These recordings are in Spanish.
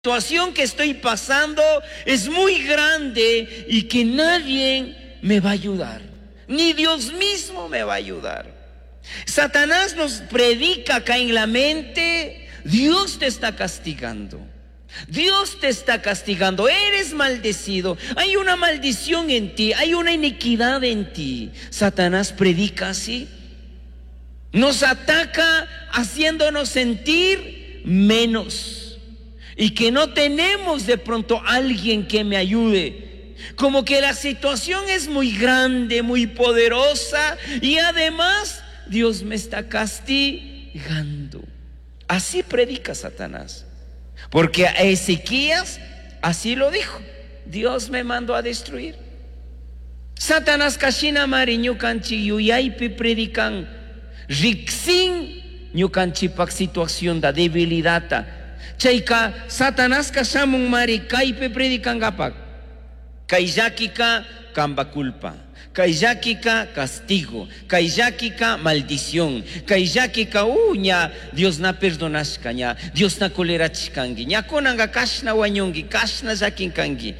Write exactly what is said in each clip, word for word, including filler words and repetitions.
situación que estoy pasando es muy grande y que nadie me va a ayudar, ni Dios mismo me va a ayudar. Satanás nos predica acá en la mente: Dios te está castigando, Dios te está castigando, eres maldecido, hay una maldición en ti, hay una iniquidad en ti. Satanás predica así, nos ataca haciéndonos sentir menos y que no tenemos de pronto alguien que me ayude, como que la situación es muy grande, muy poderosa, y además Dios me está castigando. Así predica Satanás, porque a Ezequías así lo dijo: Dios me mandó a destruir. Satanás kashina mari ñukanchi yuyaypi predican riksin ñukanchipak situación da debilidad. Chayka Satanás kashamun mari kaypi predicangapak kayllakika kamba culpa, kayllakika castigo, kayllakika maldición, kayllakika uña Dios na perdonashka, ña Dios na kolerachkangi, ña kunanga kashna wañungi, kashna llakinkangi.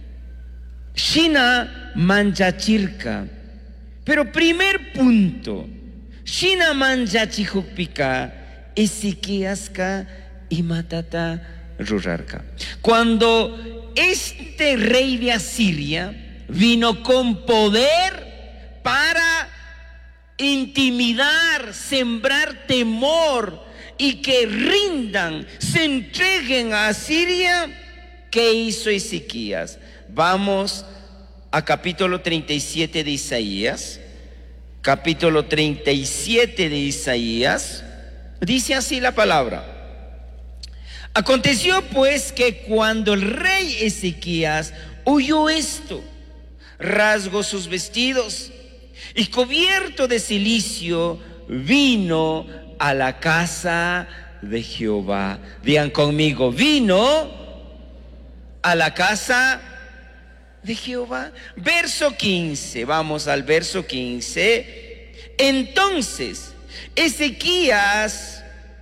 Shina manchachirka. Pero primer punto, shina manchachihukpika Ezequíaska y matata rurarka. Cuando este rey de Asiria vino con poder para intimidar, sembrar temor y que rindan, se entreguen a Asiria, ¿qué hizo Ezequías? Vamos a capítulo treinta y siete de Isaías. Capítulo treinta y siete de Isaías. Dice así la palabra: aconteció pues que cuando el rey Ezequías oyó esto, rasgó sus vestidos y cubierto de cilicio vino a la casa de Jehová. Digan conmigo: vino a la casa de Jehová. Verso quince, vamos al verso quince. Entonces Ezequías,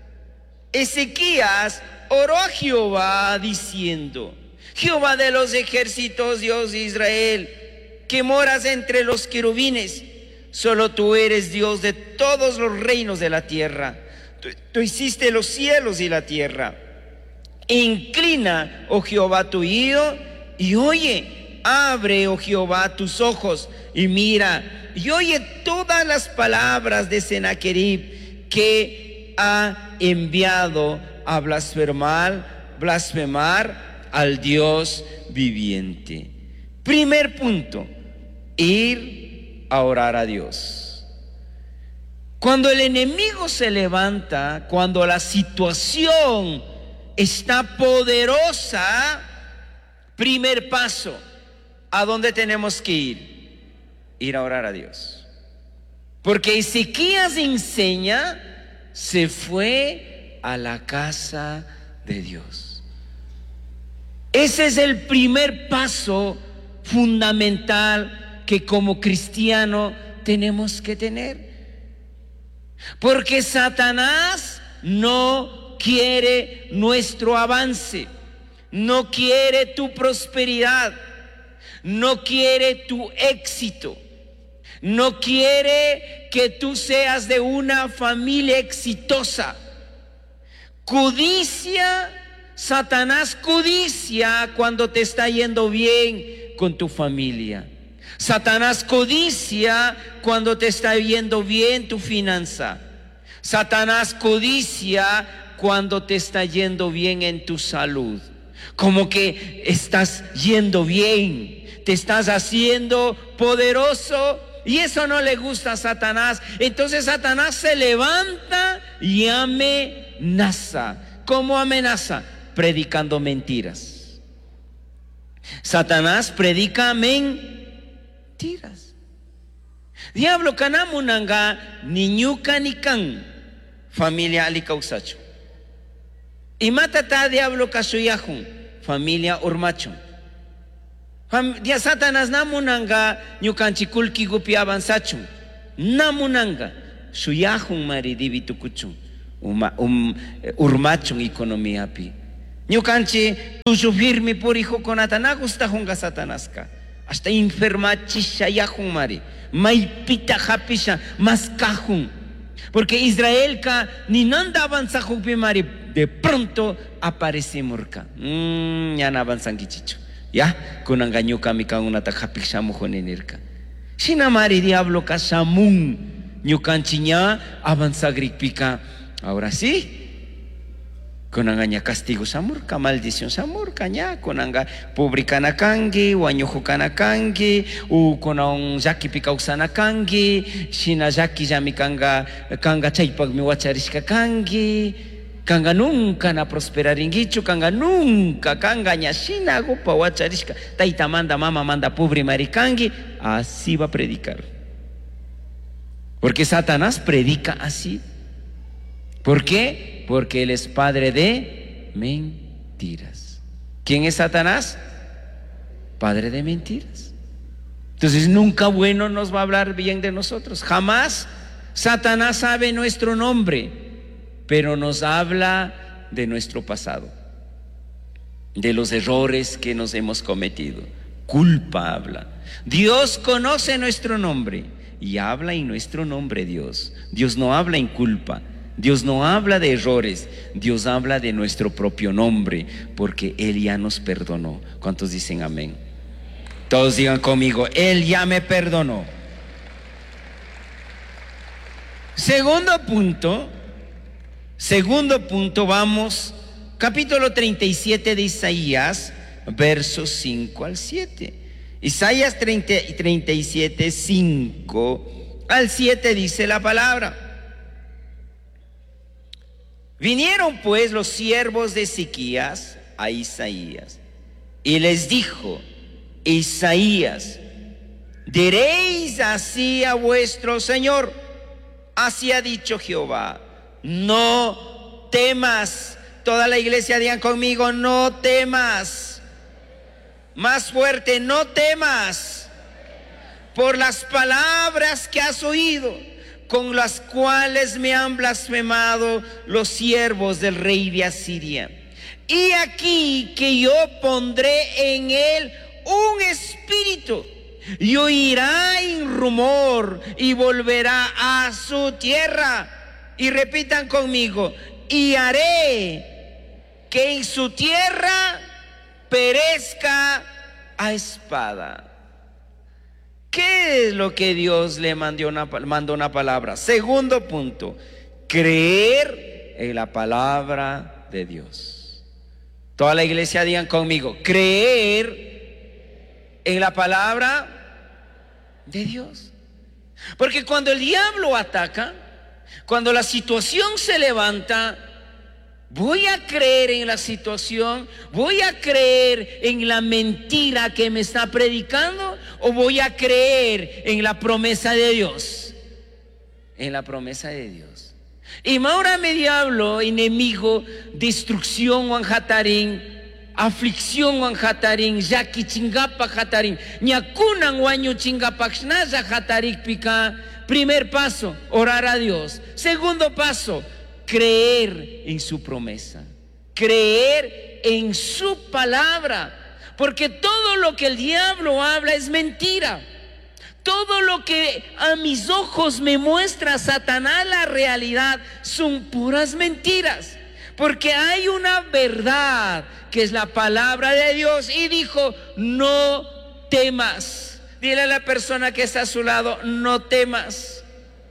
Ezequías oró a Jehová diciendo: Jehová de los ejércitos, Dios de Israel, que moras entre los querubines, solo tú eres Dios de todos los reinos de la tierra. Tú, tú hiciste los cielos y la tierra. Inclina, oh Jehová, tu oído y oye. Abre, oh Jehová, tus ojos y mira y oye todas las palabras de Sennacherib, que ha enviado a blasfemar, blasfemar al Dios viviente. Primer punto: ir a orar a Dios. Cuando el enemigo se levanta, cuando la situación está poderosa, primer paso, ¿a dónde tenemos que ir? Ir a orar a Dios. Porque Ezequías enseña: se fue a la casa de Dios. Ese es el primer paso fundamental que como cristiano tenemos que tener. Porque Satanás no quiere nuestro avance, no quiere tu prosperidad, no quiere tu éxito, no quiere que tú seas de una familia exitosa. Codicia, Satanás codicia cuando te está yendo bien con tu familia. Satanás codicia cuando te está yendo bien tu finanza. Satanás codicia cuando te está yendo bien en tu salud. Como que estás yendo bien, te estás haciendo poderoso, y eso no le gusta a Satanás. Entonces Satanás se levanta y amenaza. ¿Cómo amenaza? Predicando mentiras. Satanás predica mentiras. Diablo kanamunanga niñuka nikan familia alikausacho. Y matata diablo kasuyahun familia urmachon. Dia Satanás namunanga ñukanchikulki gupi avanzachun. Namunanga suyahun mari divitukuchun. Uma, um, urmachun economía pi. Ñukanchi tuyo firme por hijo con atanagusta junga Satanasca. Hasta enfermachisha yajun mari. Maipita japisha más cajun. Porque Israel ka ni nanda avanza jupi mari. De pronto aparece murka. Mmm, ya no avanzan kichicho. Ya, con engaño kami ka una tajapisha mujonenirka. Shina mari diablo ka shamun. Ñukanchiña avanza gripika. Ahora sí. Con engaña castigo samurka, maldición samurka, ña, con anga publicana kangi, wañojo kana kangi, u con un jaki pika usana kangi, shina jaki jami kanga, kanga chaypag mi wacharishka kangi, kanga nunca na prosperaringichu, kanga nunca, kanga ña shina gupa wacharishka, taita manda, mama manda pobre marikangi, así va a predicar. Porque Satanás predica así. ¿Por qué? Porque él es padre de mentiras. ¿Quién es Satanás? Padre de mentiras. Entonces nunca bueno nos va a hablar bien de nosotros. Jamás. Satanás sabe nuestro nombre, pero nos habla de nuestro pasado, de los errores que nos hemos cometido. Culpa habla. Dios conoce nuestro nombre y habla en nuestro nombre Dios. Dios no habla en culpa. Dios no habla de errores, Dios habla de nuestro propio nombre, porque Él ya nos perdonó. ¿Cuántos dicen amén? Todos digan conmigo, Él ya me perdonó. Segundo punto, segundo punto, vamos, capítulo treinta y siete de Isaías, versos cinco al siete. Isaías treinta y siete, cinco al siete dice la palabra. Vinieron pues los siervos de Ezequías a Isaías y les dijo: Isaías, diréis así a vuestro Señor, así ha dicho Jehová, no temas. Toda la iglesia digan conmigo, no temas. Más fuerte, no temas por las palabras que has oído, con las cuales me han blasfemado los siervos del rey de Asiria. Y aquí que yo pondré en él un espíritu, y oirá en rumor y volverá a su tierra. Y repitan conmigo, y haré que en su tierra perezca a espada. ¿Qué es lo que Dios le mandó una, mandó una palabra? Segundo punto, creer en la palabra de Dios. Toda la iglesia digan conmigo, creer en la palabra de Dios. Porque cuando el diablo ataca, cuando la situación se levanta, ¿voy a creer en la situación? ¿Voy a creer en la mentira que me está predicando? ¿O voy a creer en la promesa de Dios? En la promesa de Dios. Y ahora me diablo, enemigo, destrucción o anjatarín, aflicción o anjatarín, yaki chingapa jatarín, ñakunan waño chingapaxnaya jatarik pika. Primer paso, orar a Dios. Segundo paso, creer en su promesa, creer en su palabra, porque todo lo que el diablo habla es mentira. Todo lo que a mis ojos me muestra Satanás la realidad son puras mentiras, porque hay una verdad que es la palabra de Dios, y dijo: no temas. Dile a la persona que está a su lado, no temas.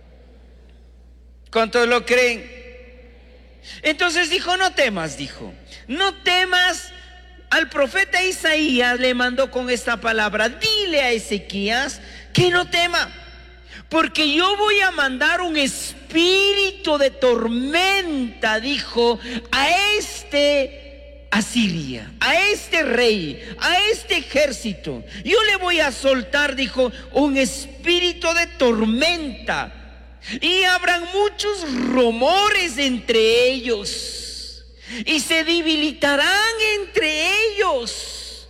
¿Cuántos lo creen? Entonces dijo, no temas, dijo, no temas. Al profeta Isaías le mandó con esta palabra: dile a Ezequías que no tema, porque yo voy a mandar un espíritu de tormenta, dijo, a este Asiria, a este rey, a este ejército. Yo le voy a soltar, dijo, un espíritu de tormenta. Y habrán muchos rumores entre ellos, y se debilitarán entre ellos.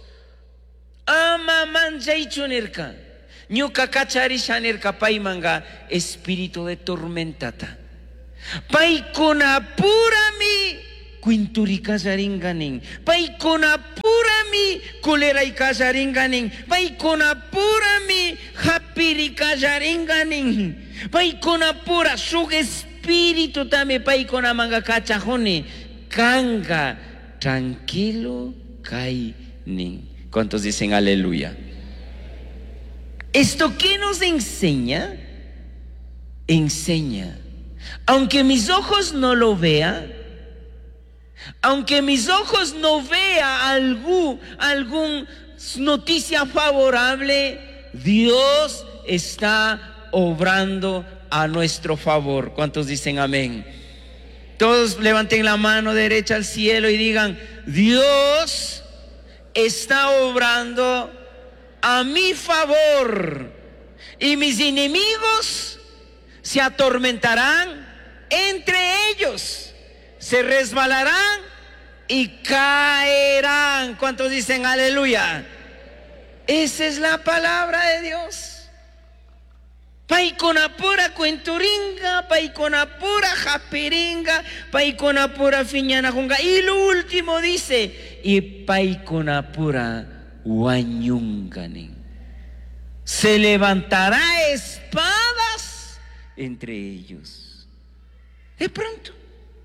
Amaman jaichunerka, ñuka kachari shanerka paimanga, espíritu de tormentata. Paikuna purami Quinturi kasaringanin, paikuna purami kulera kasaringanin, paikuna purami hapiri kasaringanin, paikuna pura su espíritu también paikuna manga kachajone, kanga tranquilo kainin. ¿Cuántos dicen aleluya? ¿Esto qué nos enseña? Enseña, aunque mis ojos no lo vean, aunque mis ojos no vean algún, algún noticia favorable, Dios está obrando a nuestro favor. ¿Cuántos dicen amén? Todos levanten la mano derecha al cielo y digan: Dios está obrando a mi favor, y mis enemigos se atormentarán entre ellos, se resbalarán y caerán. ¿Cuántos dicen aleluya? Esa es la palabra de Dios. Paikona pura cuenturinga, paikona pura japiringa, paikona pura fiñana junga. Y lo último dice: y paikona pura guañunganen. Se levantará espadas entre ellos. De pronto,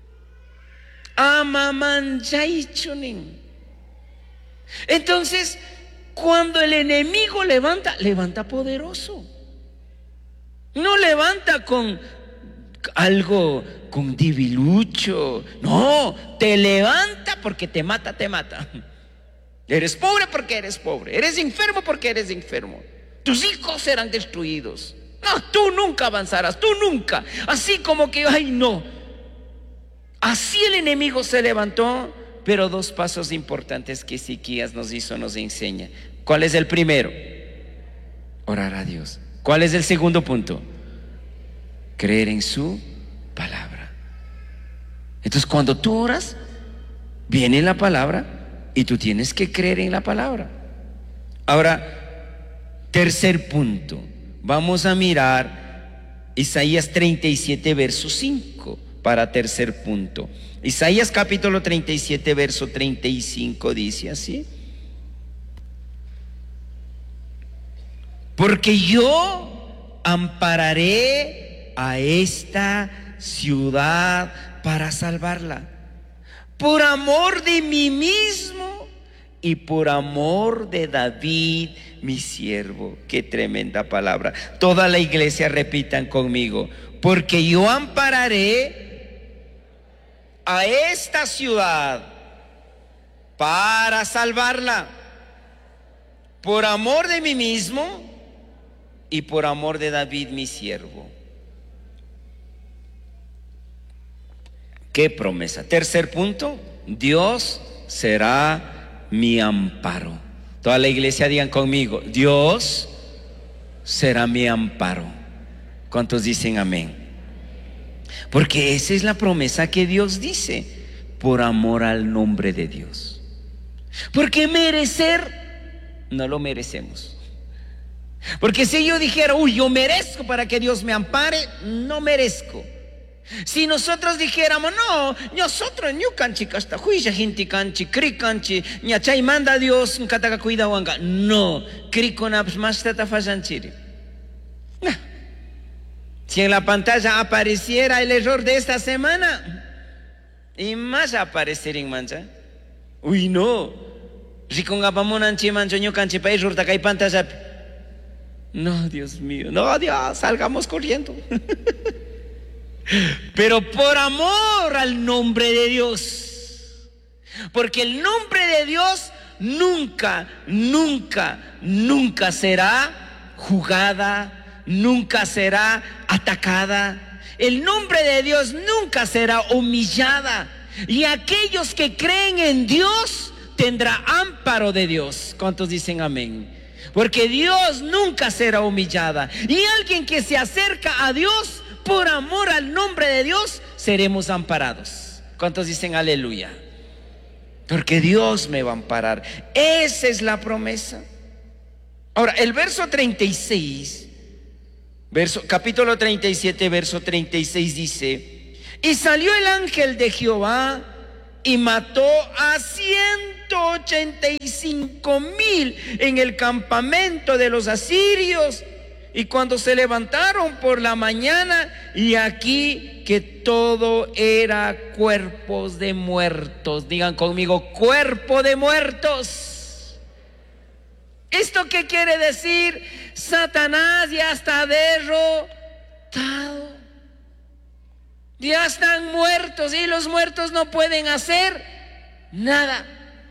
amamanchaichonen. Entonces, cuando el enemigo levanta, levanta poderoso. No levanta con algo, con divilucho. No, te levanta porque te mata, te mata. Eres pobre porque eres pobre. Eres enfermo porque eres enfermo. Tus hijos serán destruidos. No, tú nunca avanzarás, tú nunca. Así como que, ay no. Así el enemigo se levantó. Pero dos pasos importantes que Ezequías nos hizo, nos enseña. ¿Cuál es el primero? Orar a Dios. ¿Cuál es el segundo punto? Creer en su palabra. Entonces, cuando tú oras, viene la palabra y tú tienes que creer en la palabra. Ahora, tercer punto. Vamos a mirar Isaías treinta y siete, verso cinco, para tercer punto. Isaías capítulo treinta y siete, verso treinta y cinco dice así: porque yo ampararé a esta ciudad para salvarla, por amor de mí mismo y por amor de David, mi siervo. Qué tremenda palabra. Toda la iglesia repitan conmigo: porque yo ampararé a esta ciudad para salvarla, por amor de mí mismo y por amor de David, mi siervo. Qué promesa. Tercer punto: Dios será mi amparo. Toda la iglesia digan conmigo: Dios será mi amparo. ¿Cuántos dicen amén? Porque esa es la promesa que Dios dice, por amor al nombre de Dios. Porque merecer, no lo merecemos. Porque si yo dijera, uy, yo merezco para que Dios me ampare, no merezco. Si nosotros dijéramos, no, nosotros ñu canchi hasta juicia gente canchi, cri canchi, ñachay manda a Dios, kataga cuida wanga. No, cri con más tata fasanchiri. Si en la pantalla apareciera el error de esta semana, y más aparecer en mancha. Uy, no. Riconga pamonanchi mancho ñu canchi pa error takay pantalla. No, Dios mío, no, Dios, salgamos corriendo. Pero por amor al nombre de Dios, porque el nombre de Dios nunca, nunca, nunca será jugada, nunca será atacada. El nombre de Dios nunca será humillada. Y aquellos que creen en Dios tendrá amparo de Dios. ¿Cuántos dicen amén? Porque Dios nunca será humillada. Y alguien que se acerca a Dios por amor al nombre de Dios, seremos amparados. ¿Cuántos dicen aleluya? Porque Dios me va a amparar. Esa es la promesa. Ahora, el verso treinta y seis, verso, capítulo treinta y siete, verso treinta y seis dice: y salió el ángel de Jehová y mató a ciento ochenta y cinco mil en el campamento de los asirios. Y cuando se levantaron por la mañana, y aquí que todo era cuerpos de muertos. Digan conmigo, cuerpo de muertos. ¿Esto qué quiere decir? Satanás ya está derrotado. Ya están muertos y los muertos no pueden hacer nada.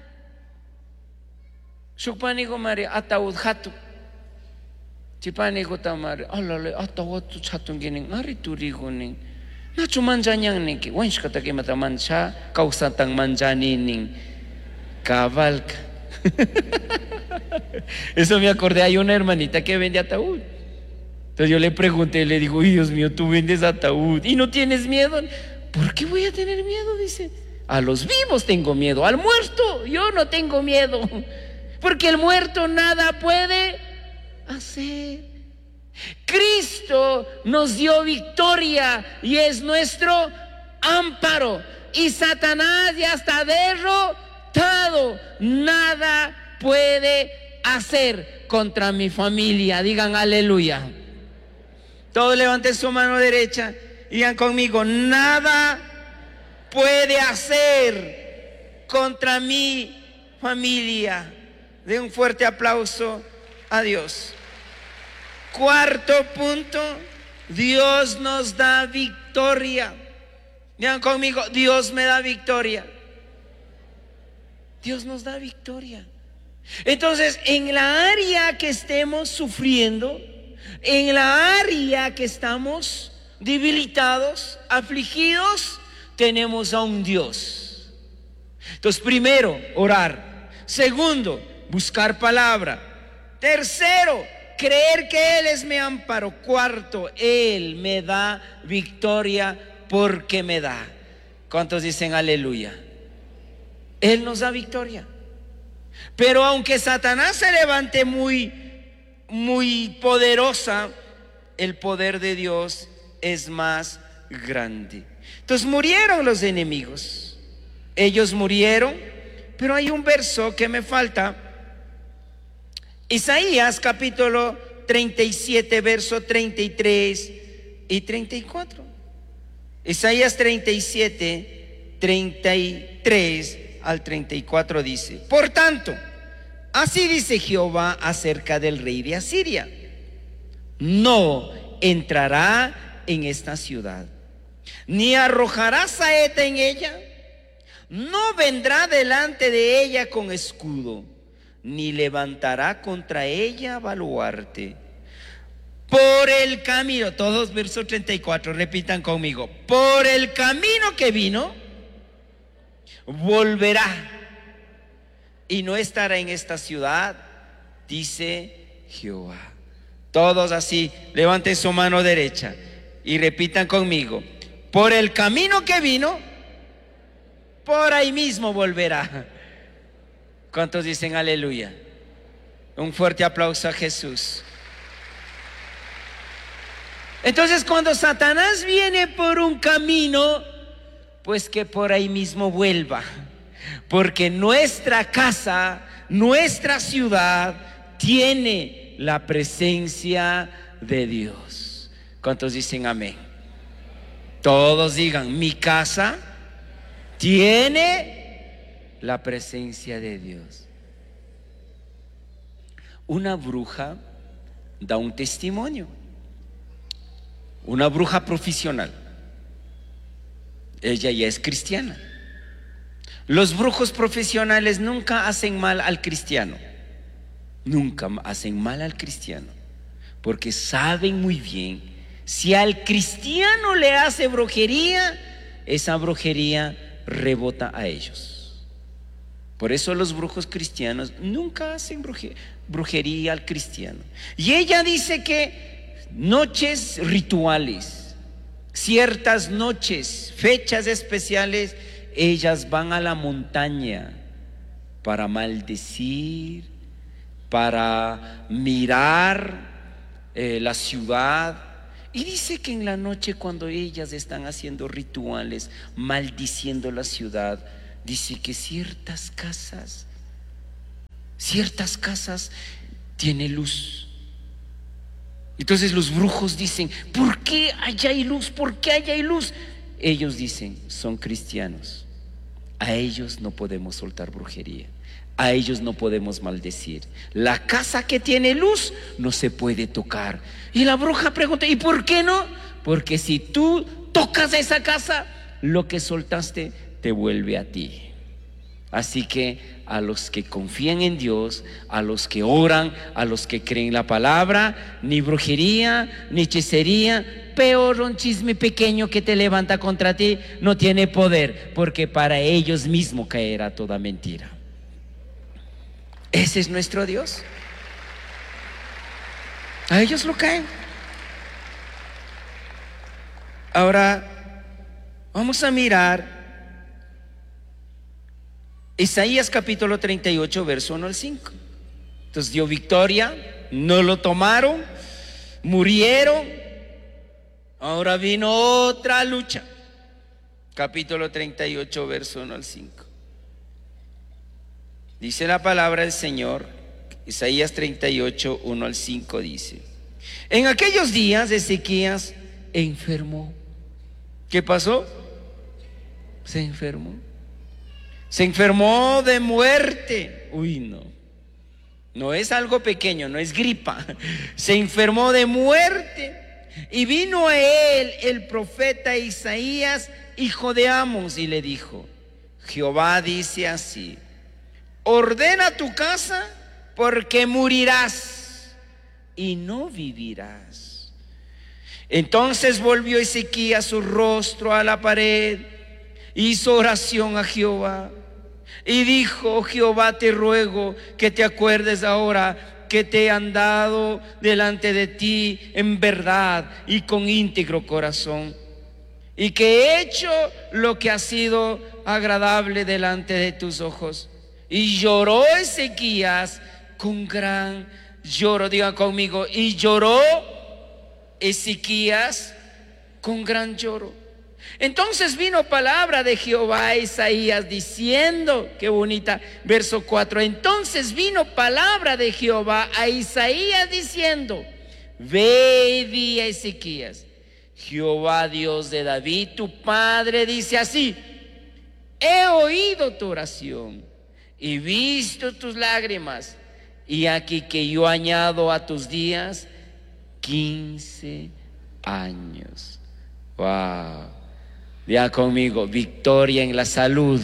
Shukpanigo mare ataud hatu. Chipanigo tamare alale ataud chatunginin ariturigonin. Nacho manjanyang niki wanshkata que mata mancha causatang manjaninin cavalca. Eso me acordé, hay una hermanita que vende ataúd. Entonces yo le pregunté, le digo, Dios mío, tú vendes ataúd y no tienes miedo. ¿Por qué voy a tener miedo? Dice, a los vivos tengo miedo, al muerto yo no tengo miedo, porque el muerto nada puede hacer. Cristo nos dio victoria y es nuestro amparo, y Satanás ya está derrotado. Nada puede hacer contra mi familia. Digan aleluya. Todos levanten su mano derecha y digan conmigo, nada puede hacer contra mi familia. Den un fuerte aplauso a Dios. Cuarto punto, Dios nos da victoria. Digan conmigo, Dios me da victoria. Dios nos da victoria. Entonces, en la área que estemos sufriendo, en la área que estamos debilitados, afligidos, tenemos a un Dios. Entonces, primero, orar. Segundo, buscar palabra. Tercero, creer que Él es mi amparo. Cuarto, Él me da victoria porque me da. ¿Cuántos dicen aleluya? Él nos da victoria. Pero aunque Satanás se levante muy, muy poderosa, el poder de Dios es más grande. Entonces murieron los enemigos. Ellos murieron, pero hay un verso que me falta. Isaías capítulo treinta y siete, verso treinta y tres y treinta y cuatro. Isaías treinta y siete, treinta y tres al treinta y cuatro dice: por tanto, así dice Jehová acerca del rey de Asiria: no entrará en esta ciudad, ni arrojará saeta en ella, no vendrá delante de ella con escudo, ni levantará contra ella baluarte. Por el camino, todos verso treinta y cuatro, repitan conmigo: por el camino que vino, volverá y no estará en esta ciudad, dice Jehová. Todos así, levanten su mano derecha y repitan conmigo: por el camino que vino, por ahí mismo volverá. ¿Cuántos dicen aleluya? Un fuerte aplauso a Jesús. Entonces, cuando Satanás viene por un camino, pues que por ahí mismo vuelva, porque nuestra casa, nuestra ciudad tiene la presencia de Dios. ¿Cuántos dicen amén? Todos digan: mi casa tiene la presencia de Dios. Una bruja da un testimonio, una bruja profesional. Ella ya es cristiana. Los brujos profesionales nunca hacen mal al cristiano. Nunca hacen mal al cristiano, porque saben muy bien, si al cristiano le hace brujería, esa brujería rebota a ellos. Por eso los brujos cristianos nunca hacen bruje, brujería al cristiano. Y ella dice que noches rituales, ciertas noches, fechas especiales, ellas van a la montaña para maldecir, para mirar eh, la ciudad. Y dice que en la noche, cuando ellas están haciendo rituales, maldiciendo la ciudad, dice que ciertas casas, ciertas casas tienen luz. Entonces los brujos dicen: ¿por qué allá hay luz? ¿Por qué allá hay luz? Ellos dicen: son cristianos, a ellos no podemos soltar brujería, a ellos no podemos maldecir. La casa que tiene luz no se puede tocar. Y la bruja pregunta: ¿y por qué no? Porque si tú tocas a esa casa, lo que soltaste te vuelve a ti. Así que a los que confían en Dios, a los que oran, a los que creen la palabra, ni brujería, ni hechicería, peor un chisme pequeño que te levanta contra ti, no tiene poder, porque para ellos mismos caerá toda mentira. Ese es nuestro Dios. A ellos lo caen. Ahora vamos a mirar Isaías capítulo treinta y ocho, verso uno al cinco. Entonces dio victoria, no lo tomaron, murieron. Ahora vino otra lucha. Capítulo treinta y ocho, verso uno al cinco. Dice la palabra del Señor, Isaías treinta y ocho, uno al cinco dice: en aquellos días Ezequías enfermó. ¿Qué pasó? Se enfermó. Se enfermó de muerte. Uy, no. No es algo pequeño, no es gripa. Se enfermó de muerte. Y vino a él el profeta Isaías, hijo de Amos, y le dijo: Jehová dice así: ordena tu casa, porque morirás y no vivirás. Entonces volvió Ezequías su rostro a la pared, hizo oración a Jehová y dijo: Jehová, te ruego que te acuerdes ahora que te he andado delante de ti en verdad y con íntegro corazón, y que he hecho lo que ha sido agradable delante de tus ojos. Y lloró Ezequías con gran lloro. Diga conmigo: y lloró Ezequías con gran lloro. Entonces vino palabra de Jehová a Isaías diciendo, qué bonita, verso cuatro. Entonces vino palabra de Jehová a Isaías diciendo: ve y di a Ezequías: Jehová Dios de David tu padre dice así: he oído tu oración y visto tus lágrimas, y aquí que yo añado a tus días quince años. Wow. Diga conmigo: victoria en la salud.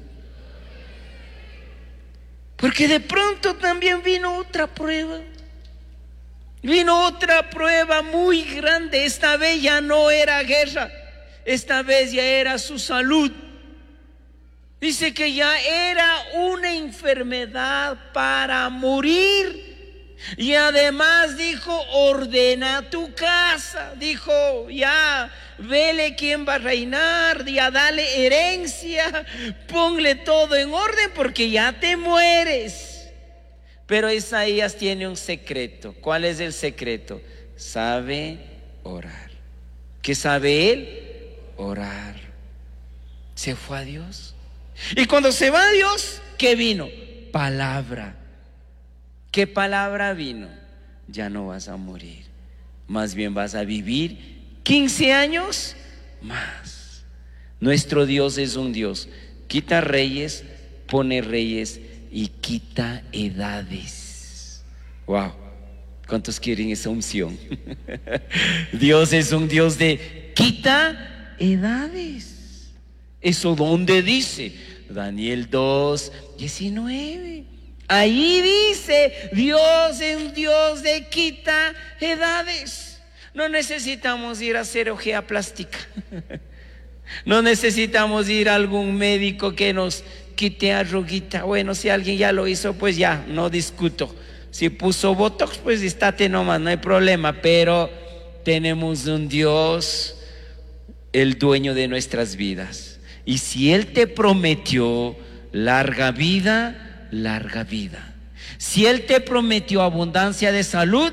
Porque de pronto también vino otra prueba. Vino otra prueba muy grande. Esta vez ya no era guerra, esta vez ya era su salud. Dice que ya era una enfermedad para morir. Y además dijo: ordena tu casa. Dijo: ya, vele quién va a reinar, ya dale herencia, ponle todo en orden porque ya te mueres. Pero Isaías tiene un secreto. ¿Cuál es el secreto? Sabe orar. ¿Qué sabe él? Orar. Se fue a Dios. Y cuando se va a Dios, ¿qué vino? Palabra. ¿Qué palabra vino? Ya no vas a morir, más bien vas a vivir quince años más. Nuestro Dios es un Dios: quita reyes, pone reyes y quita edades. Wow, ¿cuántos quieren esa unción? Dios es un Dios de quita edades. ¿Eso dónde dice? Daniel dos, diecinueve. Ahí dice: Dios es un Dios de quita edades. No necesitamos ir a cirugía plástica. No necesitamos ir a algún médico que nos quite arruguita. Bueno, si alguien ya lo hizo, pues ya, no discuto. Si puso botox, pues estate nomás, no hay problema. Pero tenemos un Dios, el dueño de nuestras vidas. Y si Él te prometió larga vida, larga vida. Si Él te prometió abundancia de salud,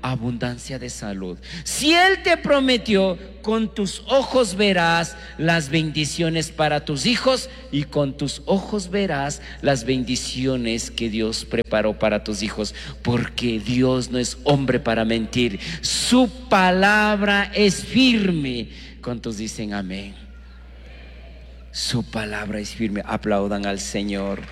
abundancia de salud. Si Él te prometió, con tus ojos verás las bendiciones para tus hijos, y con tus ojos verás las bendiciones que Dios preparó para tus hijos, porque Dios no es hombre para mentir, su palabra es firme. ¿Cuántos dicen amén? Su palabra es firme. Aplaudan al Señor.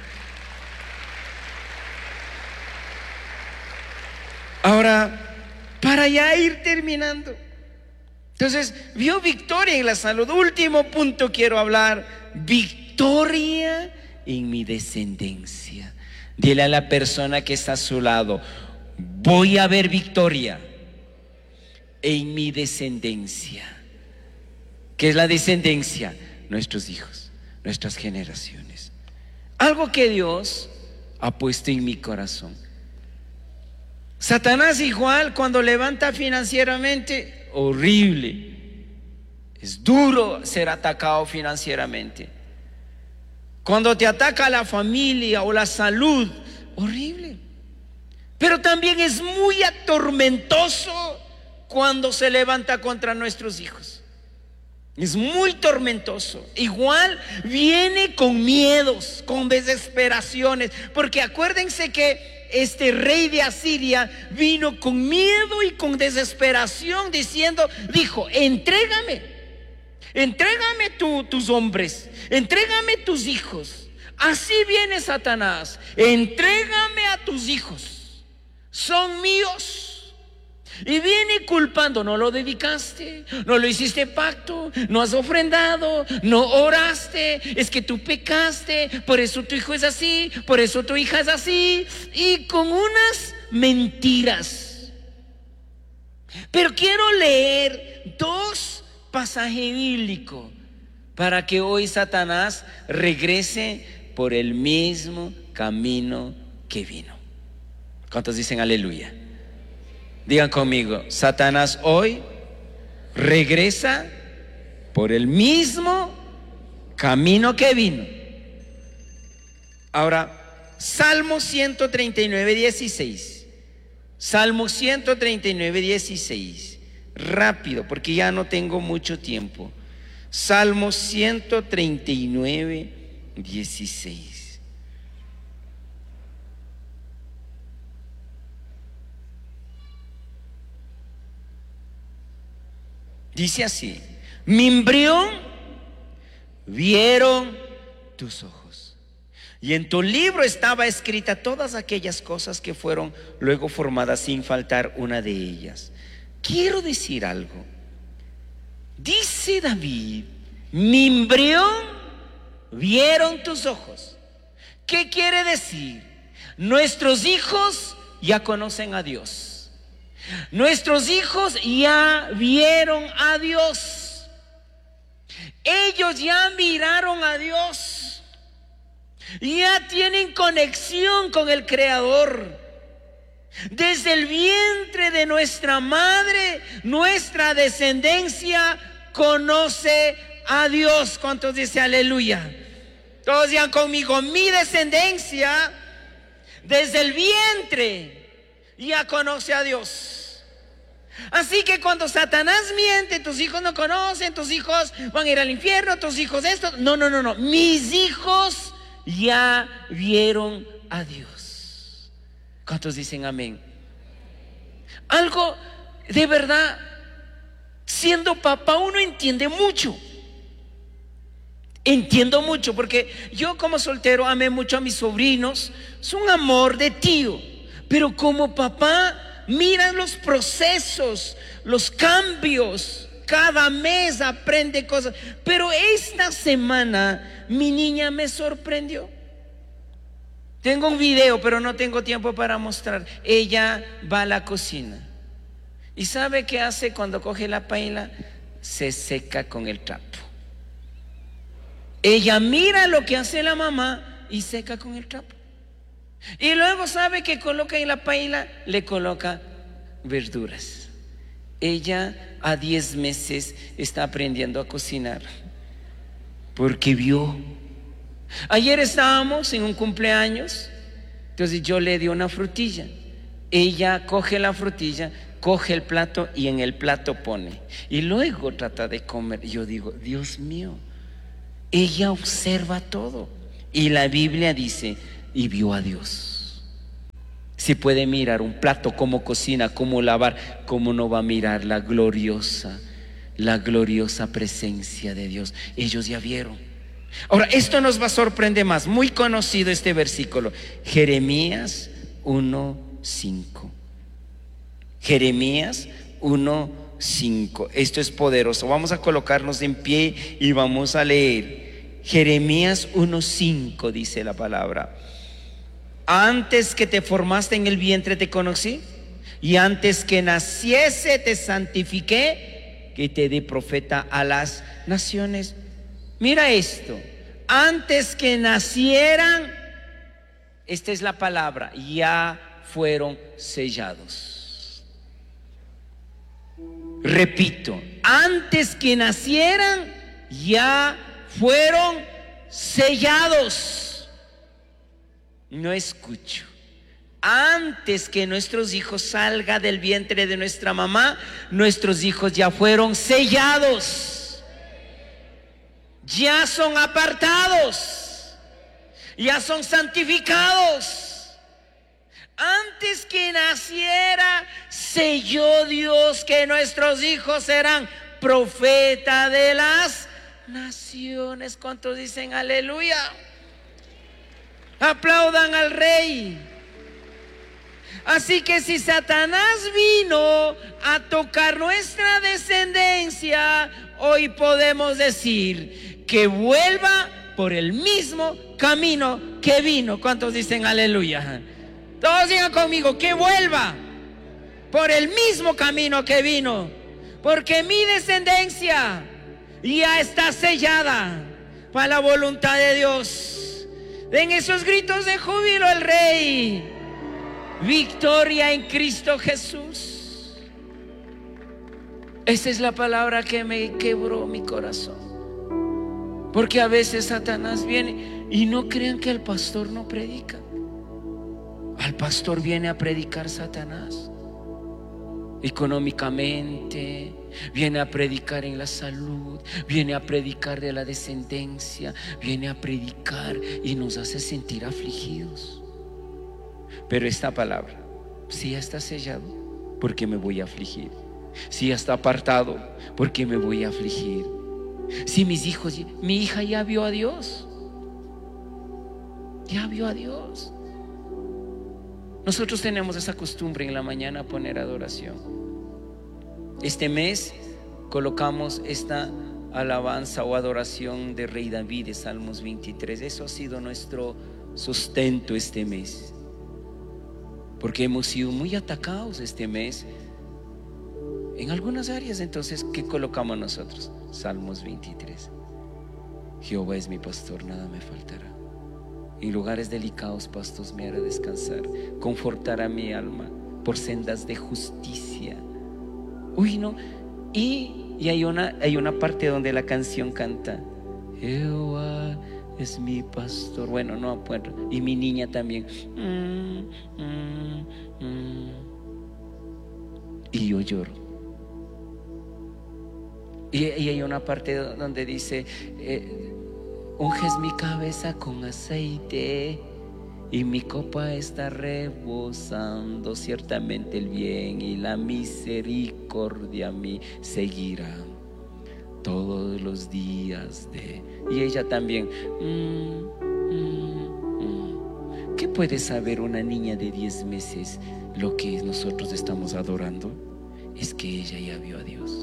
Ahora, para ya ir terminando, entonces vio victoria en la salud. Último punto quiero hablar: victoria en mi descendencia. Dile a la persona que está a su lado: voy a ver victoria en mi descendencia. ¿Qué es la descendencia? Nuestros hijos, nuestras generaciones. Algo que Dios ha puesto en mi corazón. Satanás igual, cuando levanta financieramente, horrible. Es duro ser atacado financieramente. Cuando te ataca la familia o la salud, horrible. Pero también es muy atormentoso cuando se levanta contra nuestros hijos. Es muy tormentoso. Igual viene con miedos, con desesperaciones, porque acuérdense que este rey de Asiria vino con miedo y con desesperación, diciendo, dijo: entrégame, entrégame tu, tus hombres, entrégame tus hijos. Así viene Satanás: entrégame a tus hijos, son míos. Y viene culpando: no lo dedicaste, no lo hiciste pacto, no has ofrendado, no oraste, es que tú pecaste, por eso tu hijo es así, por eso tu hija es así, y con unas mentiras. Pero quiero leer dos pasajes bíblicos para que hoy Satanás regrese por el mismo camino que vino. ¿Cuántos dicen aleluya? Digan conmigo: Satanás hoy regresa por el mismo camino que vino. Ahora, Salmo ciento treinta y nueve, dieciséis. Salmo ciento treinta y nueve, dieciséis. Rápido, porque ya no tengo mucho tiempo. Salmo ciento treinta y nueve, dieciséis. Dice así: mi embrión vieron tus ojos, y en tu libro estaba escrita todas aquellas cosas que fueron luego formadas, sin faltar una de ellas. Quiero decir algo. Dice David: mi embrión vieron tus ojos. ¿Qué quiere decir? Nuestros hijos ya conocen a Dios. Nuestros hijos ya vieron a Dios. Ellos ya miraron a Dios. Ya tienen conexión con el Creador. Desde el vientre de nuestra madre, nuestra descendencia conoce a Dios. ¿Cuántos dicen aleluya? Todos digan conmigo: mi descendencia desde el vientre ya conoce a Dios. Así que cuando Satanás miente, tus hijos no conocen, tus hijos van a ir al infierno, tus hijos esto. No, no, no, no. Mis hijos ya vieron a Dios. ¿Cuántos dicen amén? Algo de verdad, siendo papá uno entiende mucho. Entiendo mucho, porque yo como soltero amé mucho a mis sobrinos. Es un amor de tío. Pero como papá, miran los procesos, los cambios. Cada mes aprende cosas. Pero esta semana mi niña me sorprendió. Tengo un video, pero no tengo tiempo para mostrar. Ella va a la cocina. ¿Y sabe qué hace cuando coge la paila? Se seca con el trapo. Ella mira lo que hace la mamá y seca con el trapo. Y luego sabe que coloca en la paila, le coloca verduras. Ella a diez meses está aprendiendo a cocinar porque vio. Ayer estábamos en un cumpleaños, entonces yo le di una frutilla. Ella coge la frutilla coge el plato y en el plato pone. Y luego trata de comer. Yo digo, Dios mío, ella observa todo. Y la Biblia dice, y vio a Dios. Si puede mirar un plato, cómo cocina, cómo lavar, cómo no va a mirar la gloriosa, la gloriosa presencia de Dios. Ellos ya vieron. Ahora, esto nos va a sorprender más. Muy conocido este versículo, Jeremías uno cinco. Jeremías uno cinco. Esto es poderoso. Vamos a colocarnos en pie y vamos a leer. Jeremías uno cinco dice la palabra: antes que te formaste en el vientre te conocí, y antes que naciese te santifiqué, que te di profeta a las naciones. Mira esto, antes que nacieran, esta es la palabra, ya fueron sellados. Repito, antes que nacieran, ya fueron sellados. No escucho. Antes que nuestros hijos salgan del vientre de nuestra mamá, nuestros hijos ya fueron sellados, ya son apartados, ya son santificados. Antes que naciera, selló Dios que nuestros hijos serán profetas de las naciones. ¿Cuántos dicen aleluya? Aplaudan al Rey. Así que si Satanás vino a tocar nuestra descendencia, hoy podemos decir que vuelva por el mismo camino que vino. ¿Cuántos dicen aleluya? Todos digan conmigo, que vuelva por el mismo camino que vino, porque mi descendencia ya está sellada para la voluntad de Dios. Den esos gritos de júbilo al Rey. Victoria en Cristo Jesús. Esa es la palabra que me quebró mi corazón, porque a veces Satanás viene, y no crean que el pastor no predica. Al pastor viene a predicar Satanás económicamente, viene a predicar en la salud, viene a predicar de la descendencia, viene a predicar y nos hace sentir afligidos. Pero esta palabra, si ya está sellado, ¿por qué me voy a afligir? Si ya está apartado, ¿por qué me voy a afligir? Si mis hijos, mi hija ya vio a Dios, ya vio a Dios. Nosotros tenemos esa costumbre en la mañana poner adoración. Este mes colocamos esta alabanza o adoración de Rey David de Salmos veintitrés. Eso ha sido nuestro sustento este mes, porque hemos sido muy atacados este mes en algunas áreas. Entonces, ¿qué colocamos nosotros? Salmos veintitrés. Jehová es mi pastor, nada me faltará. En lugares delicados pastos me hará descansar, confortará mi alma por sendas de justicia. Uy, no. Y, y hay una, hay una parte donde la canción canta: Jehová es mi pastor. Bueno, no puedo. Y mi niña también. Mm, mm, mm. Y yo lloro. Y, y hay una parte donde dice: eh, unges mi cabeza con aceite y mi copa está rebosando. Ciertamente el bien y la misericordia a mí seguirá todos los días de... Y ella también. Mm, mm, mm. ¿Qué puede saber una niña de diez meses lo que nosotros estamos adorando? Es que ella ya vio a Dios.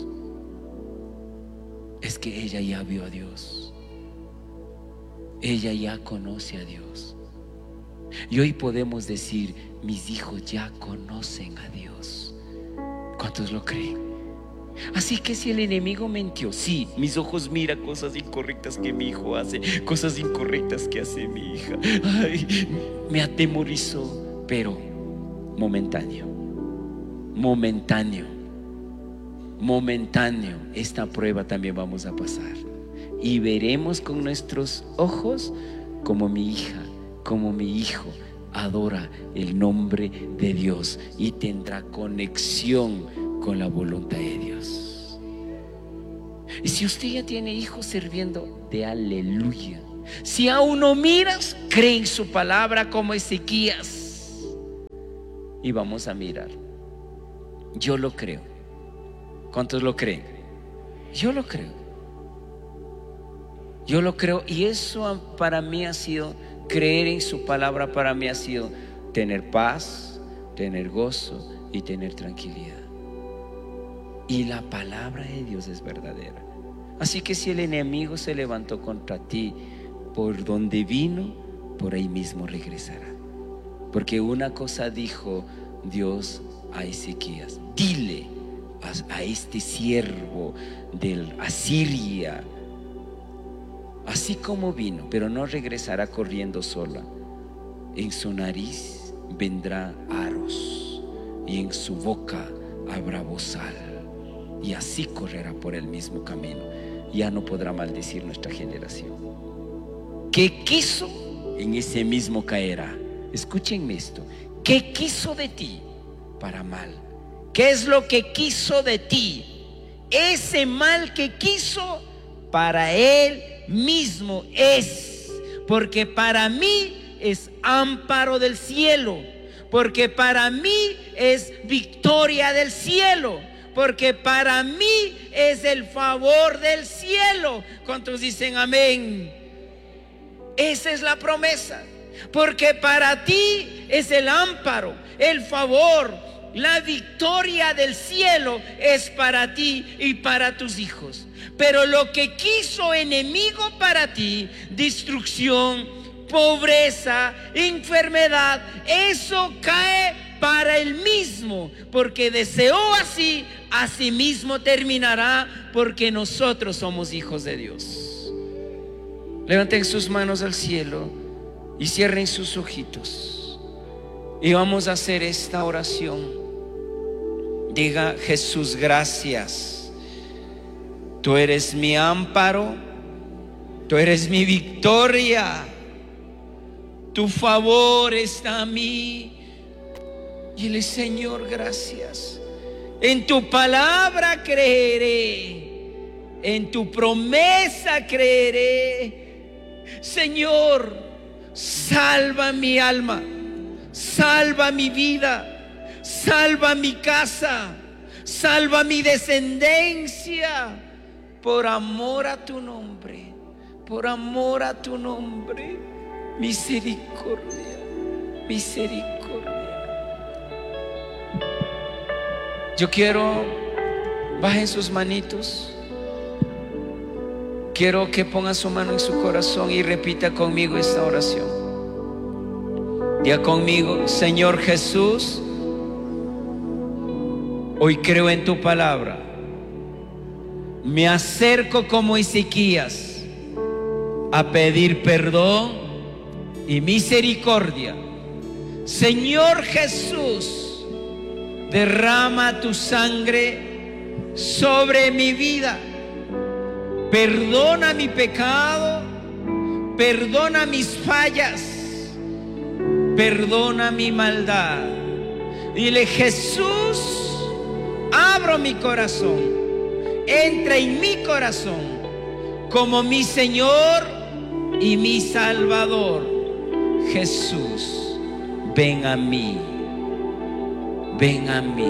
Es que ella ya vio a Dios. Ella ya conoce a Dios. Y hoy podemos decir: mis hijos ya conocen a Dios. ¿Cuántos lo creen? Así que si el enemigo mintió, sí, mis ojos miran cosas incorrectas que mi hijo hace, cosas incorrectas que hace mi hija. Ay, me atemorizó, pero momentáneo, momentáneo, momentáneo. Esta prueba también vamos a pasar. Y veremos con nuestros ojos como mi hija, como mi hijo adora el nombre de Dios y tendrá conexión con la voluntad de Dios. Y si usted ya tiene hijos sirviendo, de aleluya. Si aún no miras, cree en su palabra como Ezequías. Y vamos a mirar. Yo lo creo. ¿Cuántos lo creen? Yo lo creo. Yo lo creo. Y eso para mí ha sido, creer en su palabra para mí ha sido tener paz, tener gozo y tener tranquilidad. Y la palabra de Dios es verdadera. Así que si el enemigo se levantó contra ti, por donde vino, por ahí mismo regresará. Porque una cosa dijo Dios a Ezequías: dile a, a este siervo del Asiria, así como vino, pero no regresará corriendo sola. En su nariz vendrá aros y en su boca habrá bozal, y así correrá por el mismo camino. Ya no podrá maldecir nuestra generación. ¿Qué quiso? En ese mismo caerá. Escúchenme esto. ¿Qué quiso de ti? Para mal. ¿Qué es lo que quiso de ti? Ese mal que quiso, para él mismo es. Porque para mí es amparo del cielo. Porque para mí es victoria del cielo. Porque para mí es el favor del cielo. ¿Cuántos dicen amén? Esa es la promesa. Porque para ti es el amparo, el favor, la victoria del cielo es para ti y para tus hijos. Pero lo que quiso enemigo para ti, destrucción, pobreza, enfermedad, eso cae para él mismo, porque deseó así, así mismo terminará, porque nosotros somos hijos de Dios. Levanten sus manos al cielo y cierren sus ojitos, y vamos a hacer esta oración. Diga: Jesús, gracias. Tú eres mi amparo, tú eres mi victoria, tu favor está a mí. Y dile: Señor, gracias. En tu palabra creeré, en tu promesa creeré. Señor, salva mi alma, salva mi vida, salva mi casa, salva mi descendencia, por amor a tu nombre, por amor a tu nombre. Misericordia, misericordia. Yo quiero, bajen sus manitos. Quiero que ponga su mano en su corazón y repita conmigo esta oración. Diga conmigo: Señor Jesús, hoy creo en tu palabra. Me acerco como Ezequías a pedir perdón y misericordia. Señor Jesús, derrama tu sangre sobre mi vida. Perdona mi pecado, perdona mis fallas, perdona mi maldad. Dile: Jesús, abro mi corazón, entra en mi corazón como mi Señor y mi Salvador. Jesús, ven a mí, ven a mí.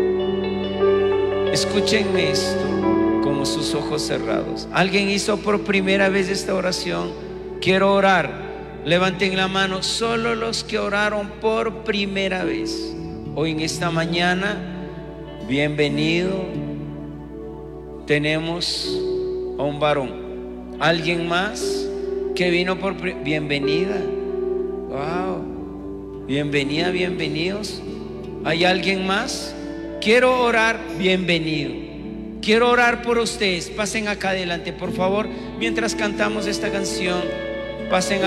Escúchenme esto, con sus ojos cerrados. ¿Alguien hizo por primera vez esta oración? Quiero orar. Levanten la mano solo los que oraron por primera vez. Hoy en esta mañana, bienvenido. Tenemos a un varón. ¿Alguien más que vino por primera vez? Bienvenida. Wow. Bienvenida, bienvenidos. ¿Hay alguien más? Quiero orar. Bienvenido. Quiero orar por ustedes. Pasen acá adelante, por favor. Mientras cantamos esta canción, pasen